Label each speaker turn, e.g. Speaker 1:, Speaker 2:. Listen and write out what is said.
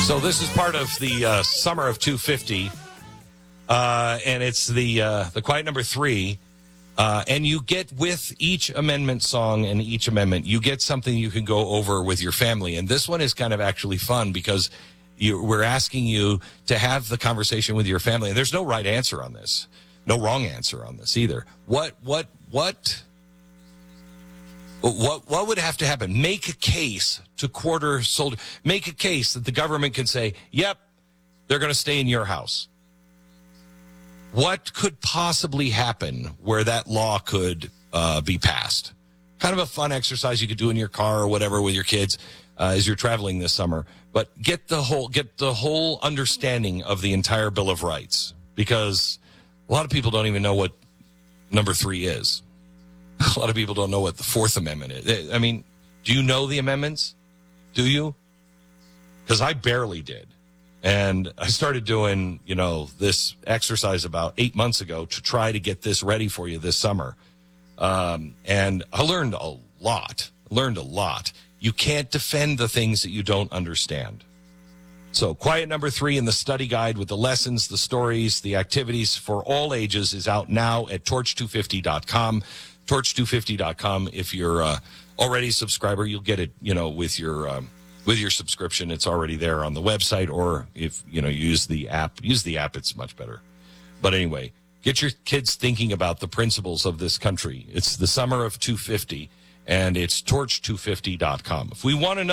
Speaker 1: So this is part of the Summer of 250, and it's the Quiet Number 3. And you get with each amendment song and each amendment, you get something you can go over with your family. And this one is kind of actually fun because we're asking you to have the conversation with your family. And there's no right answer on this, no wrong answer on this either. What would have to happen? Make a case to quarter soldier. Make a case that the government can say, yep, they're going to stay in your house. What could possibly happen where that law could be passed? Kind of a fun exercise you could do in your car or whatever with your kids as you're traveling this summer. But get the whole understanding of the entire Bill of Rights, because a lot of people don't even know what number 3 is. A lot of people don't know what the Fourth Amendment is. I mean, do you know the amendments? Do you? Because I barely did. And I started doing, this exercise about 8 months ago to try to get this ready for you this summer. And I learned a lot. You can't defend the things that you don't understand. So Quiet Number 3 in the study guide with the lessons, the stories, the activities for all ages is out now at torch250.com. Torch250.com. If you're already a subscriber, you'll get it, with your subscription. It's already there on the website, or if you use the app, it's much better. But anyway, get your kids thinking about the principles of this country. It's the Summer of 250, and it's torch250.com. If we want another